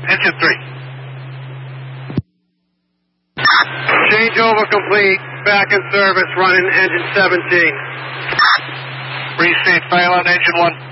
Engine 3. Changeover complete. Back in service, running engine 17. Reset fail on engine 1.